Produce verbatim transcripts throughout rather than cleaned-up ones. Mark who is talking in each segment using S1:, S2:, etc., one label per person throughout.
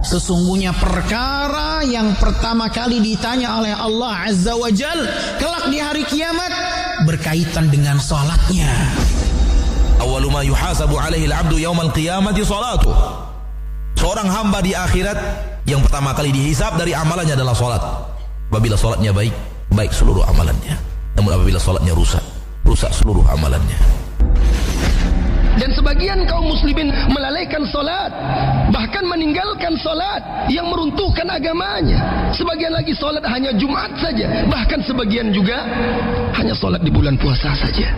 S1: Sesungguhnya perkara yang pertama kali ditanya oleh Allah Azza wa Jal kelak di hari kiamat berkaitan dengan salatnya.
S2: Awwalu ma yuhasabu alaihi al-'abdu yaumal qiyamati salatuh. Seorang hamba di akhirat yang pertama kali dihisab dari amalannya adalah salat. Apabila salatnya baik, baik seluruh amalannya. Namun apabila salatnya rusak, rusak seluruh amalannya.
S3: Dan sebagian kaum muslimin melalaikan solat, bahkan meninggalkan solat yang meruntuhkan agamanya. Sebagian lagi solat hanya Jumat saja, bahkan sebagian juga hanya solat di bulan puasa saja.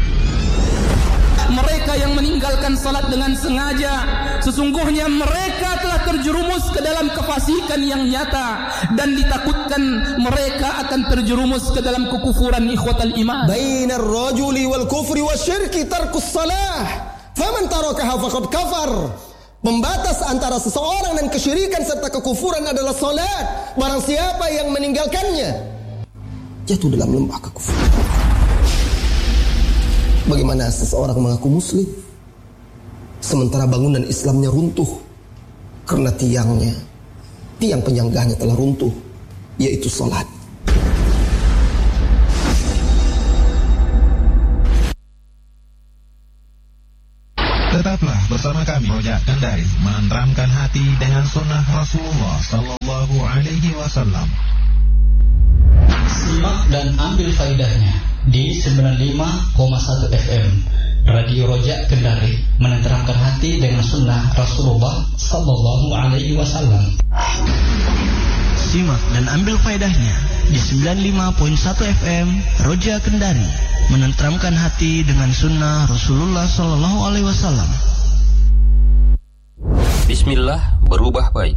S4: Mereka yang meninggalkan salat dengan sengaja, sesungguhnya mereka telah terjerumus ke dalam kefasikan yang nyata, dan ditakutkan mereka akan terjerumus ke dalam kekufuran ikhwatal iman.
S3: Bainar rajuli wal kufri wasyirki tarkus salah, faman tarakaha faqad kafar. Pembatas antara seseorang dan kesyirikan serta kekufuran adalah salat. Barang siapa yang meninggalkannya, jatuh dalam lembah kekufuran. Bagaimana seseorang mengaku muslim sementara bangunan Islamnya runtuh karena tiangnya, tiang penyanggahnya telah runtuh, yaitu salat.
S5: Tetaplah bersama kami, Rojak Kendari, menenteramkan hati dengan sunnah Rasulullah Sallallahu Alaihi Wasallam.
S6: Simak dan ambil faedahnya di sembilan puluh lima koma satu F M Radio Rojak Kendari, menenteramkan hati dengan sunnah Rasulullah Sallallahu Alaihi Wasallam.
S7: Simak dan ambil faedahnya di sembilan puluh lima koma satu F M Rojak Kendari, menenteramkan hati dengan sunnah Rasulullah Sallallahu Alaihi Wasallam.
S8: Bismillah, berubah baik.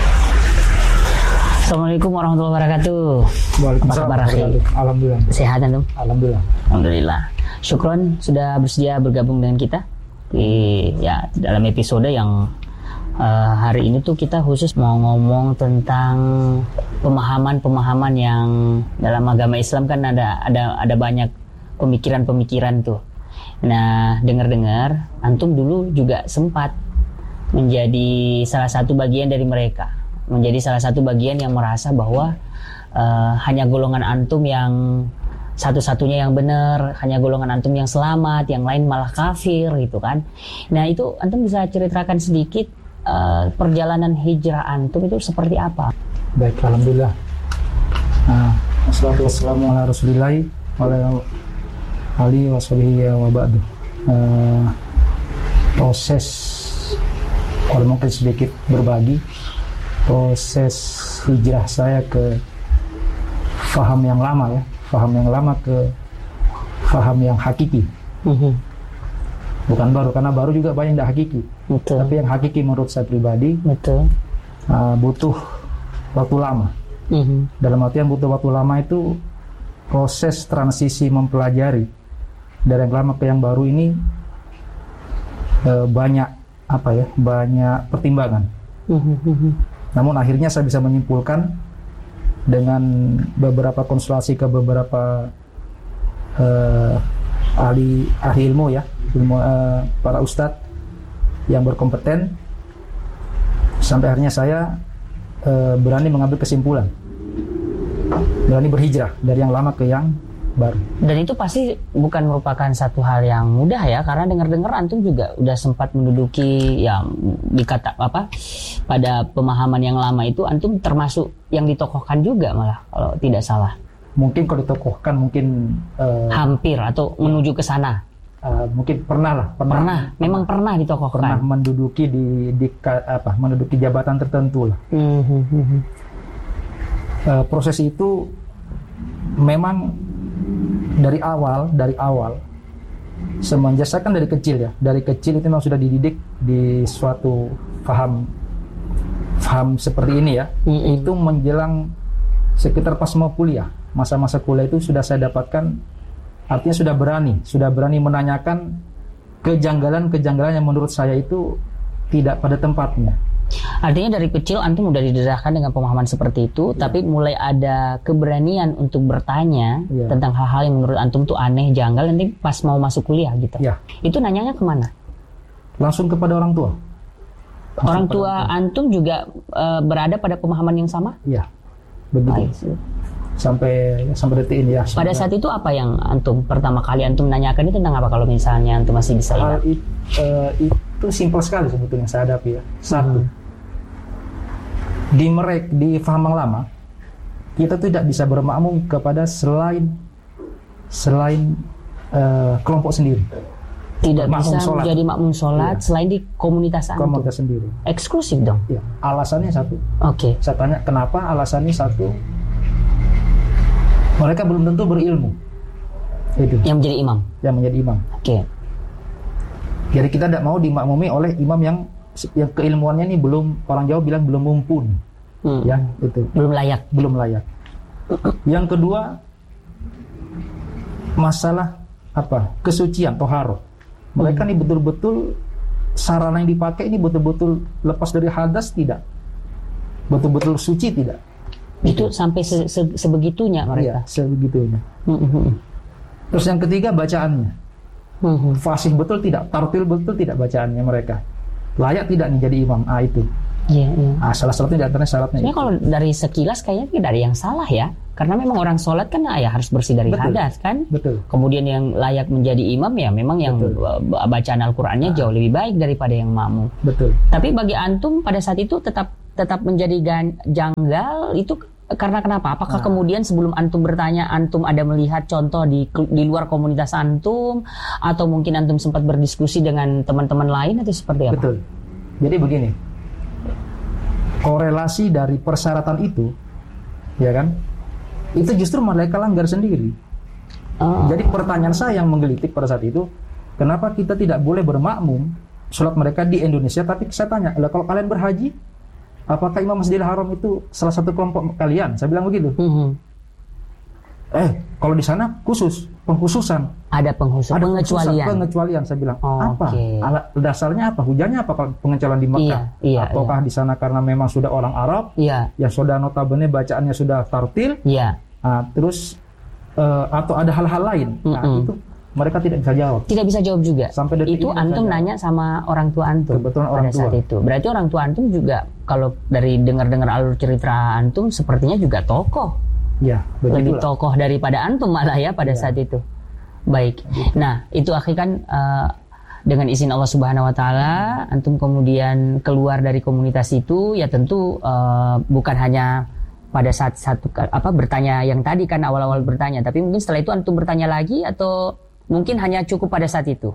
S9: Assalamualaikum warahmatullahi wabarakatuh.
S10: Waalaikumsalam. Alhamdulillah.
S9: Sehat antum?
S10: Alhamdulillah.
S9: Alhamdulillah. Syukron sudah bersedia bergabung dengan kita di ya dalam episode yang uh, hari ini tuh kita khusus mau ngomong tentang pemahaman-pemahaman yang dalam agama Islam kan ada ada ada banyak pemikiran-pemikiran tuh. Nah, dengar-dengar antum dulu juga sempat menjadi salah satu bagian dari mereka. Menjadi salah satu bagian yang merasa bahwa uh, hanya golongan antum yang satu-satunya yang benar, hanya golongan antum yang selamat, yang lain malah kafir gitu kan. Nah itu antum bisa ceritakan sedikit uh, perjalanan hijrah antum itu seperti apa?
S10: Baik, alhamdulillah. Nah, wassalatu wassalamu ala rasulillah wa ala alihi washabihi wa ba'du. Uh, proses, kalau mungkin sedikit berbagi, proses hijrah saya ke faham yang lama ya, faham yang lama ke faham yang hakiki. Uh-huh. Bukan baru, karena baru juga banyak yang hakiki. Betul. Tapi yang hakiki menurut saya pribadi, betul. Uh, butuh waktu lama. Uh-huh. Dalam artian butuh waktu lama itu proses transisi mempelajari dari yang lama ke yang baru ini uh, banyak apa ya, banyak pertimbangan. Uh-huh. Namun akhirnya saya bisa menyimpulkan dengan beberapa konsultasi ke beberapa uh, ahli ahli ilmu ya, ilmu uh, para ustadz yang berkompeten, sampai akhirnya saya uh, berani mengambil kesimpulan, berani berhijrah dari yang lama ke yang baru.
S9: Dan itu pasti bukan merupakan satu hal yang mudah ya, karena dengar-dengar antum juga udah sempat menduduki ya dikata apa pada pemahaman yang lama itu antum termasuk yang ditokohkan juga malah kalau tidak salah.
S10: Mungkin kalau ditokohkan mungkin uh,
S9: hampir atau menuju ke sana.
S10: Uh, mungkin pernah lah, pernah,
S9: pernah memang pernah ditokohkan.
S10: Pernah menduduki di, di apa menduduki jabatan tertentu lah. Mm-hmm. Uh, proses itu memang dari awal, dari awal semenjak saya kan dari kecil ya, dari kecil itu memang sudah dididik di suatu faham faham seperti ini ya. Mm-hmm. Itu menjelang sekitar pas mau kuliah, masa-masa kuliah itu sudah saya dapatkan, artinya sudah berani, sudah berani menanyakan kejanggalan-kejanggalan yang menurut saya itu tidak pada tempatnya.
S9: Artinya dari kecil antum udah didedahkan dengan pemahaman seperti itu, ya. Tapi mulai ada keberanian untuk bertanya ya. Tentang hal-hal yang menurut antum tuh aneh, janggal, nanti pas mau masuk kuliah gitu. Ya. Itu nanyanya kemana?
S10: Langsung kepada orang tua.
S9: Orang tua antum juga uh, berada pada pemahaman yang sama?
S10: Iya, begitu. Sampai sampai detik ini ya.
S9: Pada saat itu apa yang antum pertama kali antum menanyakan itu tentang apa kalau misalnya antum masih bisa ingat?
S10: It, uh, itu simpel sekali sebetulnya saya hadapi ya. Satu, hmm. di mereka di faham yang lama kita tidak bisa bermakmum kepada selain selain uh, kelompok sendiri.
S9: Tidak makmum bisa sholat. Menjadi makmum sholat iya. Selain di komunitas antum.
S10: Komunitas sendiri.
S9: Eksklusif dong.
S10: Iya. Alasannya satu.
S9: Oke. Okay.
S10: Saya tanya kenapa? Alasannya satu. Mereka belum tentu berilmu. Itu.
S9: Yang menjadi imam.
S10: Yang menjadi imam.
S9: Oke. Okay.
S10: Jadi kita tidak mau dimakmumi oleh imam yang yang keilmuannya ini belum, orang Jawa bilang belum mumpuni. Hmm. Ya, itu.
S9: Belum layak.
S10: Belum layak. Yang kedua, masalah apa? Kesucian, toharo. Mereka hmm. ini betul-betul sarana yang dipakai ini betul-betul lepas dari hadas tidak, betul-betul suci tidak.
S9: Itu sampai se se sebegitunya mereka.
S10: Iya, sebegitunya. Hmm. Terus yang ketiga bacaannya, hmm. fasih betul tidak, tartil betul tidak bacaannya mereka. Layak tidak nih jadi imam? Ah itu.
S9: Iya, iya.
S10: Ah, salah satunya di antaranya syaratnya.
S9: Sebenarnya kalau dari sekilas kayaknya tidak ada yang salah ya. Karena memang orang sholat kan ya harus bersih dari betul. hadas kan.
S10: Betul.
S9: Kemudian yang layak menjadi imam ya memang yang betul. bacaan Al-Qur'annya ah. jauh lebih baik daripada yang makmum.
S10: Betul.
S9: Tapi bagi antum pada saat itu tetap tetap menjadi janggal itu karena kenapa? Apakah ah. kemudian sebelum antum bertanya antum ada melihat contoh di di luar komunitas antum atau mungkin antum sempat berdiskusi dengan teman-teman lain atau seperti apa?
S10: Betul. Jadi begini. Korelasi dari persyaratan itu, ya kan? Itu justru mereka langgar sendiri. Oh. Jadi pertanyaan saya yang menggelitik pada saat itu, kenapa kita tidak boleh bermakmum sholat mereka di Indonesia? Tapi saya tanya, kalau kalian berhaji, apakah Imam Masjidil Haram itu salah satu kelompok kalian? Saya bilang begitu. Mm-hmm. Eh, kalau di sana khusus, pengkhususan.
S9: Ada pengkhusus, ada pengecualian.
S10: Pengecualian, saya bilang.
S9: Oh,
S10: apa?
S9: Okay.
S10: Alat dasarnya apa? Hujannya apa kalau pengecualian di Mekah?
S9: Iya, iya,
S10: Ataukah
S9: iya.
S10: di sana karena memang sudah orang Arab?
S9: Iya.
S10: Yang sudah notabene bacaannya sudah tartil?
S9: Iya.
S10: Nah, terus uh, atau ada hal-hal lain? Mm-hmm. Nah, itu mereka tidak bisa jawab.
S9: Tidak bisa jawab juga.
S10: Sampai detik
S9: itu antum nanya sama orang tua antum.
S10: Kebetulan orang
S9: pada
S10: tua.
S9: saat itu. Berarti orang tua antum juga kalau dari dengar-dengar alur cerita antum sepertinya juga tokoh.
S10: Ya,
S9: lebih tokoh daripada antum malah ya pada ya. saat itu. Baik. Nah, itu akhi kan uh, dengan izin Allah Subhanahu wa taala antum kemudian keluar dari komunitas itu ya tentu uh, bukan hanya pada saat satu apa bertanya yang tadi kan awal-awal bertanya, tapi mungkin setelah itu antum bertanya lagi atau mungkin hanya cukup pada saat itu.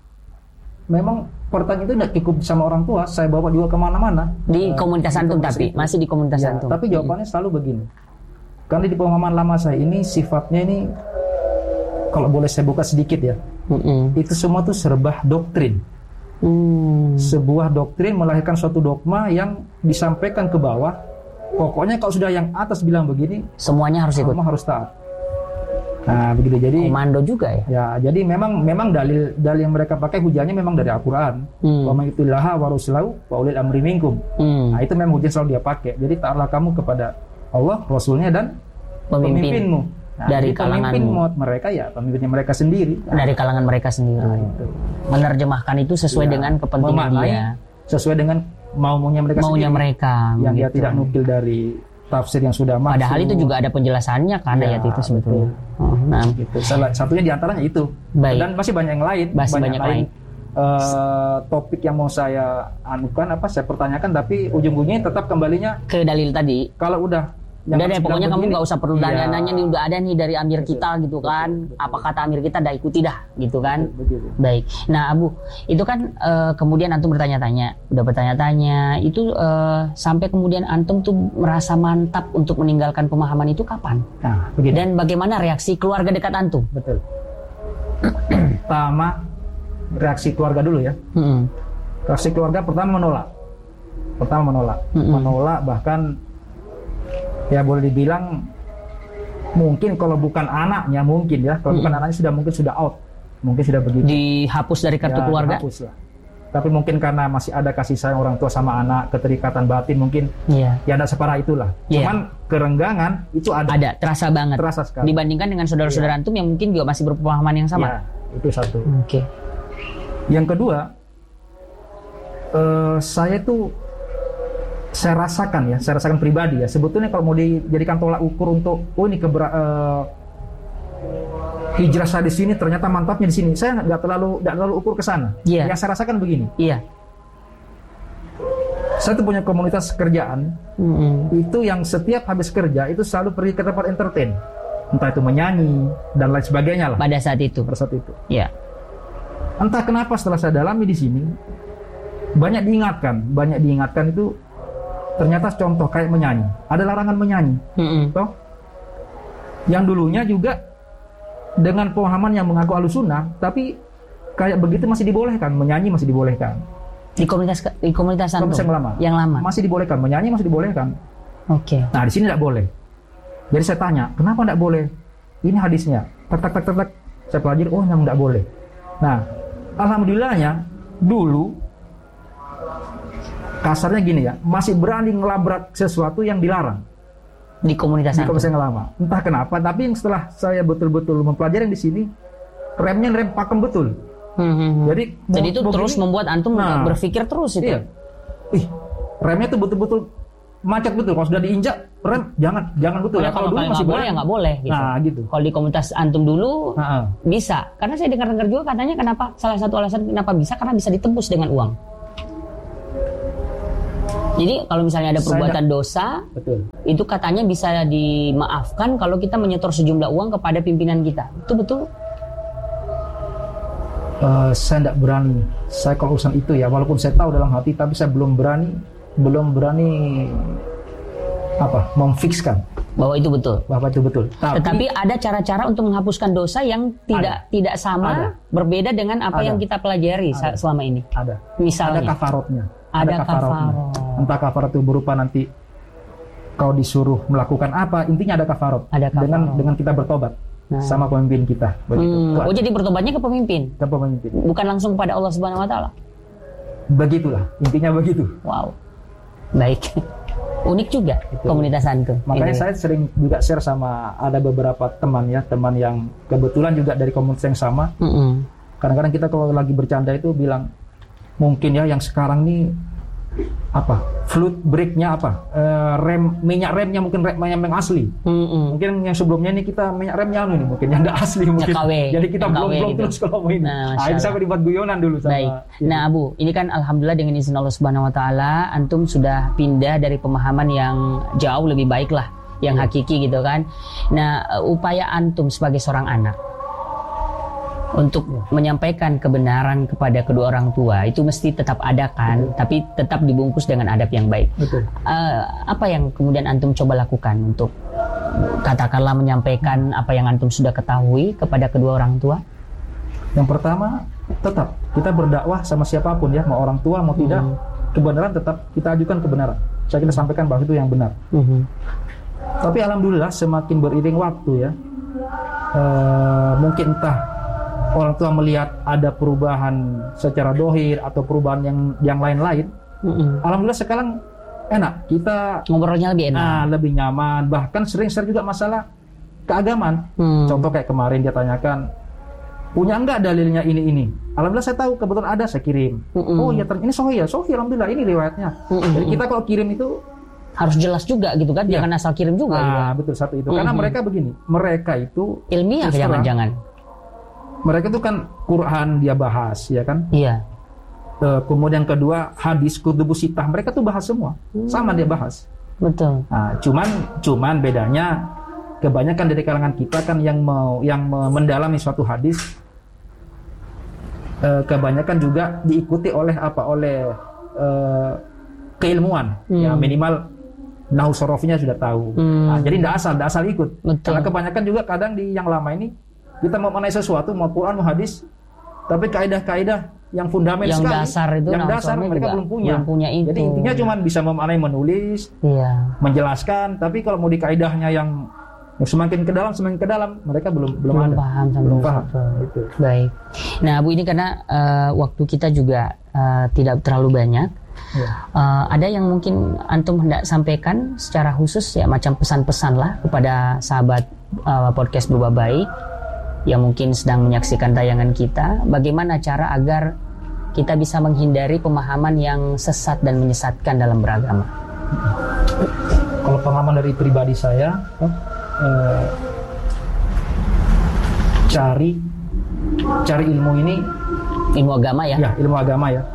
S10: Memang pertanyaan itu tidak cukup sama orang tua, saya bawa juga kemana-mana.
S9: Di komunitas uh, antum tapi itu. Masih di komunitas
S10: ya,
S9: antum.
S10: Tapi jawabannya hmm. selalu begini. Karena di pemahaman lama saya ini sifatnya ini kalau boleh saya buka sedikit ya, mm-hmm. itu semua tuh serba doktrin. Mm. Sebuah doktrin melahirkan suatu dogma yang disampaikan ke bawah. Pokoknya kalau sudah yang atas bilang begini,
S9: semuanya harus ikut.
S10: Semua harus taat. Nah begitu jadi.
S9: Komando juga ya.
S10: Ya jadi memang memang dalil dalil yang mereka pakai hujannya memang dari Al-Quran. Wa may yutillaha wa rasulahu wa ulil amri minkum. Mm. Nah itu memang hujan selalu dia pakai. Jadi taatlah kamu kepada Allah, Rasulnya dan
S9: Pemimpin.
S10: pemimpinmu. Nah,
S9: dari kalangan
S10: pemimpin mereka ya pemimpinnya mereka sendiri.
S9: Dari kalangan mereka sendiri. Nah, itu. Menerjemahkan itu sesuai ya, dengan kepentingan dia.
S10: Sesuai dengan maunya mereka
S9: maunya
S10: sendiri.
S9: mereka.
S10: Yang
S9: gitu.
S10: Dia tidak nukil dari tafsir yang sudah masuk.
S9: Padahal itu juga ada penjelasannya kan ya, ayat itu sebetulnya. Oh, nah,
S10: gitu. Salah satunya diantaranya itu.
S9: Baik.
S10: Dan masih banyak yang lain.
S9: Masih banyak, banyak lain.
S10: Uh, topik yang mau saya anukan apa saya pertanyakan tapi ujung-ujungnya tetap kembalinya
S9: ke dalil tadi.
S10: Kalau udah
S9: udah deh pokoknya kamu nggak usah perlu nanya-nanya nih udah ada nih dari amir kita gitu kan. Betul, betul. Apa kata amir kita dah ikuti dah gitu kan.
S10: Betul, betul.
S9: Baik. Nah Abu itu kan uh, kemudian antum bertanya-tanya udah bertanya-tanya itu uh, sampai kemudian antum tuh merasa mantap untuk meninggalkan pemahaman itu kapan?
S10: Nah, begitu.
S9: Dan bagaimana reaksi keluarga dekat antum?
S10: Betul. Pertama reaksi keluarga dulu ya. Hmm. Reaksi keluarga pertama menolak. Pertama menolak. Hmm. Menolak bahkan ya boleh dibilang mungkin kalau bukan anaknya mungkin ya. Kalau hmm. bukan anaknya sudah mungkin sudah out. Mungkin sudah begitu.
S9: Dihapus dari kartu
S10: ya,
S9: keluarga?
S10: Dihapus lah. Tapi mungkin karena masih ada kasih sayang orang tua sama anak, keterikatan batin mungkin yeah. ya ada separah itulah. Yeah. Cuman kerenggangan itu ada.
S9: Ada, terasa banget.
S10: Terasa sekali.
S9: Dibandingkan dengan saudara-saudara yeah. antum yang mungkin juga masih berpemahaman yang sama.
S10: Ya, itu satu.
S9: Oke. Okay.
S10: Yang kedua, uh, saya tuh saya rasakan ya, saya rasakan pribadi ya. Sebetulnya kalau mau dijadikan tolak ukur untuk oh ini kebera, uh, hijrah saya di sini ternyata mantapnya di sini, saya nggak terlalu nggak terlalu ukur ke sana.
S9: Yeah.
S10: Yang saya rasakan begini.
S9: Iya. Yeah.
S10: Saya tuh punya komunitas kerjaan, mm-hmm. itu yang setiap habis kerja itu selalu pergi ke tempat entertain, entah itu menyanyi dan lain sebagainya lah.
S9: Pada saat itu.
S10: Pada saat itu.
S9: Iya.
S10: Entah kenapa setelah saya dalami di sini banyak diingatkan, banyak diingatkan itu ternyata contoh kayak menyanyi, ada larangan menyanyi, mm-hmm. toh. Yang dulunya juga dengan pemahaman yang mengaku Ahlussunnah, tapi kayak begitu masih dibolehkan, menyanyi masih dibolehkan.
S9: Di komunitas di komunitas antum
S10: yang lama.
S9: Yang lama.
S10: Masih dibolehkan, menyanyi masih dibolehkan.
S9: Oke. Okay.
S10: Nah, di sini tidak boleh. Jadi saya tanya, kenapa tidak boleh? Ini hadisnya. Tak tak tak tak tak. Saya pelajari, oh yang tidak boleh. Nah, alhamdulillahnya dulu kasarnya gini ya, masih berani ngelabrak sesuatu yang dilarang.
S9: Di komunitas
S10: di komunitas yang lama. Entah kenapa, tapi yang setelah saya betul-betul mempelajari di sini, remnya rem pakem betul.
S9: Hmm,
S10: jadi
S9: jadi itu terus ini, membuat antum nah, berpikir terus itu.
S10: Iya. Ih, remnya tuh betul-betul macet betul. Kalau sudah diinjak rem jangan jangan betul.
S9: Ya, kalau dulu masih boleh ya nggak boleh gitu.
S10: Nah, gitu.
S9: Kalau di komunitas antum dulu nah, bisa. Karena saya dengar-dengar juga katanya kenapa salah satu alasan kenapa bisa karena bisa ditebus dengan uang. Jadi kalau misalnya ada perbuatan saya, dosa, betul. Itu katanya bisa dimaafkan kalau kita menyetor sejumlah uang kepada pimpinan kita. Itu betul?
S10: Uh, saya tidak berani. Saya kalau urusan itu ya, walaupun saya tahu dalam hati, tapi saya belum berani, belum berani apa, memfikskan
S9: bahwa itu betul.
S10: Bahwa itu betul.
S9: Tapi, Tetapi ada cara-cara untuk menghapuskan dosa yang tidak ada. tidak sama, ada. berbeda dengan apa ada. yang kita pelajari ada. selama ini.
S10: Ada.
S9: Misalnya.
S10: Ada kafarotnya.
S9: Ada, ada kafarotnya.
S10: Entah kafarot itu berupa nanti kau disuruh melakukan apa, intinya ada kafarot.
S9: Ada kafarot.
S10: Dengan dengan kita bertobat. Nah. Sama pemimpin kita.
S9: Hmm. Oh, jadi bertobatnya ke pemimpin?
S10: Ke pemimpin.
S9: Bukan langsung kepada Allah Subhanahu Wa Taala.
S10: Begitulah, intinya begitu.
S9: Wow, baik. Unik juga itu. Komunitas antum.
S10: Makanya ini. Saya sering juga share sama ada beberapa teman ya, teman yang kebetulan juga dari komunitas yang sama. Mm-hmm. Kadang-kadang kita kalau lagi bercanda itu bilang mungkin ya yang sekarang nih apa fluid brake-nya apa uh, rem minyak remnya mungkin rem yang asli, mm-hmm. mungkin yang sebelumnya ini kita minyak remnya ini mungkin yang tidak asli mungkin
S9: K W,
S10: jadi kita belum belum
S9: gitu.
S10: Terus kalau mau ini nah, nah ini sampai dibuat guyonan dulu sama.
S9: Baik. Nah Abu, ini kan alhamdulillah dengan izin Allah Subhanahu Wa Taala antum sudah pindah dari pemahaman yang jauh lebih baik lah, yang ya. hakiki gitu kan. Nah upaya antum sebagai seorang anak untuk menyampaikan kebenaran kepada kedua orang tua itu mesti tetap ada kan, betul. Tapi tetap dibungkus dengan adab yang baik. Betul. Uh, apa yang kemudian antum coba lakukan untuk katakanlah menyampaikan apa yang antum sudah ketahui kepada kedua orang tua?
S10: Yang pertama, tetap kita berdakwah sama siapapun ya, mau orang tua mau hmm. tidak, kebenaran tetap kita ajukan kebenaran. Saya kita sampaikan bahwa itu yang benar. Hmm. Tapi alhamdulillah semakin beriring waktu ya, uh, mungkin entah orang tua melihat ada perubahan secara dohir atau perubahan yang yang lain-lain, mm-hmm. alhamdulillah sekarang enak kita
S9: ngobrolnya lebih enak,
S10: nah, lebih nyaman. Bahkan sering-sering juga masalah keagamaan. Mm. Contoh kayak kemarin dia tanyakan punya enggak dalilnya ini ini. Alhamdulillah saya tahu kebetulan ada, saya kirim. Mm-hmm. Oh ya ini sahih ya, sahih alhamdulillah ini riwayatnya. Mm-hmm. Jadi kita kalau kirim itu
S9: harus jelas juga gitu kan, ya. Jangan asal kirim juga.
S10: Nah
S9: gitu.
S10: Betul satu itu, mm-hmm. karena mereka begini, mereka itu
S9: ilmiah jangan-jangan.
S10: Mereka itu kan Quran dia bahas, ya kan?
S9: Iya.
S10: E, kemudian kedua hadis kutubus sittah mereka tuh bahas semua, hmm. sama dia bahas.
S9: Betul.
S10: Nah, cuman cuman bedanya kebanyakan dari kalangan kita kan yang mau yang mendalami suatu hadis, e, kebanyakan juga diikuti oleh apa? Oleh e, keilmuan, hmm. ya minimal nahu sorofnya sudah tahu. Hmm. Nah, jadi tidak asal, tidak asal ikut. Betul. Karena kebanyakan juga kadang di yang lama ini kita mau mengenai sesuatu, mau Quran, mau hadis, tapi kaidah-kaidah yang fundamental
S9: yang
S10: sekali,
S9: dasar itu,
S10: yang dasar mereka belum punya.
S9: belum punya itu.
S10: Jadi intinya cuma bisa memaknai, menulis,
S9: iya.
S10: menjelaskan, tapi kalau mau di kaidahnya yang semakin ke dalam, semakin ke dalam, mereka belum belum,
S9: belum
S10: ada.
S9: Paham,
S10: belum paham.
S9: Itu. Baik. Nah, Bu ini karena uh, waktu kita juga uh, tidak terlalu banyak. Ya. Uh, ada yang mungkin antum hendak sampaikan secara khusus ya, macam pesan-pesan lah kepada sahabat uh, podcast Berubah Baik yang mungkin sedang menyaksikan tayangan kita, bagaimana cara agar kita bisa menghindari pemahaman yang sesat dan menyesatkan dalam beragama?
S10: Kalau pengalaman dari pribadi saya, eh, cari cari ilmu ini,
S9: ilmu agama ya?
S10: Ya, ilmu agama ya.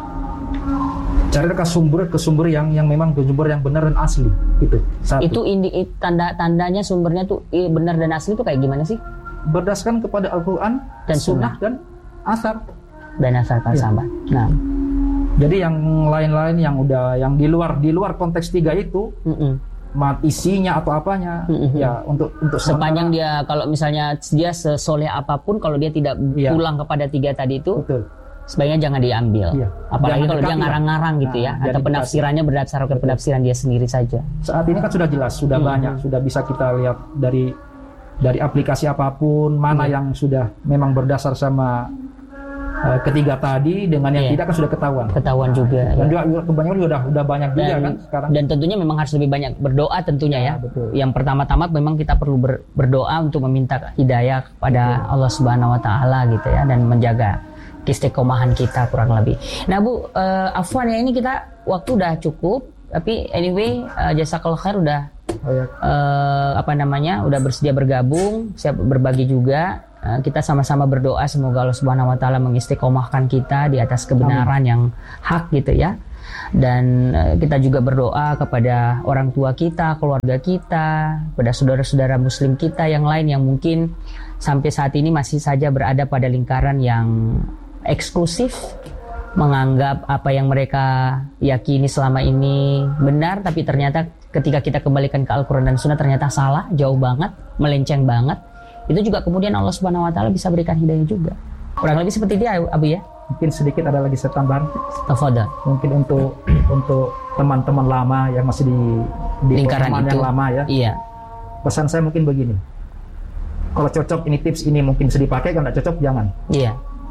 S10: Cari ke sumber ke sumber yang yang memang sumber yang benar dan asli gitu. Satu.
S9: Itu indi, tanda tandanya sumbernya tuh benar dan asli itu kayak gimana sih?
S10: Berdasarkan kepada Al-Quran dan Sunnah dan asar
S9: dan asar para sahabat. Nah,
S10: jadi yang lain-lain yang udah yang di luar di luar konteks tiga itu, mm-mm. mat isinya atau apanya, mm-hmm. ya untuk untuk
S9: sepanjang sementara, dia kalau misalnya dia sesoleh apapun, kalau dia tidak ya. pulang kepada tiga tadi itu. Betul. Sebaiknya jangan diambil, iya. apalagi jangan kalau dia ngarang-ngarang gitu ya, nah, atau penafsirannya berdasarkan penafsiran dia sendiri saja.
S10: Saat ini kan sudah jelas, sudah hmm. banyak, sudah bisa kita lihat dari dari aplikasi apapun mana hmm. yang sudah memang berdasar sama uh, ketiga tadi dengan yang yeah. tidak kan sudah ketahuan.
S9: Ketahuan juga.
S10: Dan
S9: ya.
S10: juga kebanyakan juga udah udah banyak
S9: dan,
S10: juga kan sekarang.
S9: Dan tentunya memang harus lebih banyak berdoa tentunya ya. ya.
S10: Betul.
S9: Yang pertama-tama memang kita perlu ber, berdoa untuk meminta hidayah kepada betul. Allah Subhanahu Wa Taala gitu ya, dan menjaga istiqomahan kita kurang lebih. Nah Bu, uh, afwan ya, ini kita waktu udah cukup, tapi anyway uh, jazakallahu khair udah oh, ya. uh, apa namanya udah bersedia bergabung, siap berbagi juga. Uh, kita sama-sama berdoa semoga Allah Subhanahu Wa Taala mengistiqomahkan kita di atas kebenaran Amin. Yang hak gitu ya. Dan uh, kita juga berdoa kepada orang tua kita, keluarga kita, pada saudara-saudara muslim kita yang lain yang mungkin sampai saat ini masih saja berada pada lingkaran yang eksklusif, menganggap apa yang mereka yakini selama ini benar, tapi ternyata ketika kita kembalikan ke Al-Quran dan Sunnah ternyata salah, jauh banget, melenceng banget. Itu juga kemudian Allah Subhanahu Wa Taala bisa berikan hidayah juga. Kurang lebih seperti dia, Abu ya.
S10: Mungkin sedikit ada lagi tambahan.
S9: Tafadhal.
S10: Mungkin untuk untuk teman-teman lama yang masih di, di
S9: lingkaran itu
S10: yang lama ya.
S9: Iya.
S10: Pesan saya mungkin begini. Kalau cocok ini tips ini mungkin bisa dipakai, kalau tidak cocok jangan.
S9: Iya.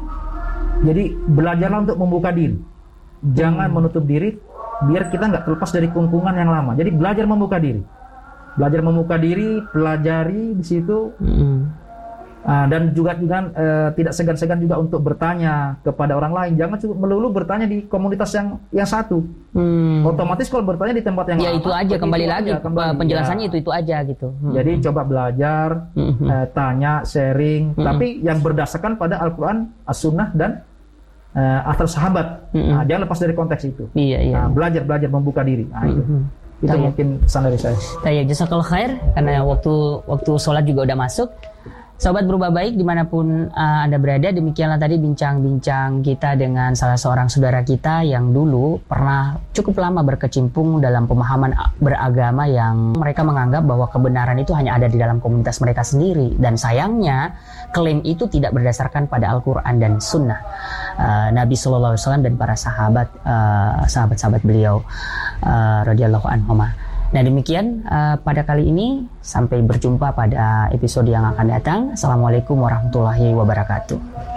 S10: Jadi belajarlah untuk membuka diri, jangan hmm. menutup diri, biar kita nggak terlepas dari kungkungan yang lama. Jadi belajar membuka diri, belajar membuka diri, pelajari di situ, hmm. uh, dan juga juga uh, tidak segan-segan juga untuk bertanya kepada orang lain. Jangan cuma melulu bertanya di komunitas yang yang satu. Hmm. Otomatis kalau bertanya di tempat yang
S9: ya
S10: lama,
S9: itu aja kembali
S10: itu
S9: lagi
S10: aja, kembali.
S9: penjelasannya
S10: Ya.
S9: itu itu aja gitu. Hmm.
S10: Jadi coba belajar, hmm. uh, tanya, sharing, hmm. tapi yang berdasarkan pada Al-Quran, As-Sunnah dan Uh, asal sahabat, mm-hmm. nah, jangan lepas dari konteks itu.
S9: Iya, iya.
S10: Nah, belajar belajar membuka diri. Nah, itu, mm-hmm. itu Taya. Mungkin pesan dari saya.
S9: Taya, jazakallahu khair, karena waktu waktu sholat juga udah masuk. Sobat Berubah Baik dimanapun uh, Anda berada, demikianlah tadi bincang-bincang kita dengan salah seorang saudara kita yang dulu pernah cukup lama berkecimpung dalam pemahaman beragama yang mereka menganggap bahwa kebenaran itu hanya ada di dalam komunitas mereka sendiri, dan sayangnya klaim itu tidak berdasarkan pada Al-Quran dan Sunnah uh, Nabi Sallallahu Alaihi Wasallam dan para sahabat uh, sahabat-sahabat beliau uh, radhiyallahu anhumah. Nah demikian uh, pada kali ini, sampai berjumpa pada episode yang akan datang. Assalamualaikum warahmatullahi wabarakatuh.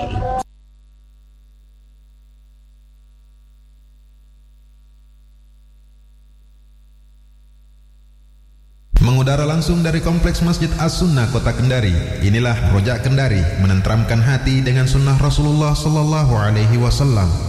S5: Mengudara langsung dari Kompleks Masjid As-Sunnah Kota Kendari. Inilah Rojak Kendari, menenteramkan hati dengan sunnah Rasulullah Sallallahu Alaihi Wasallam.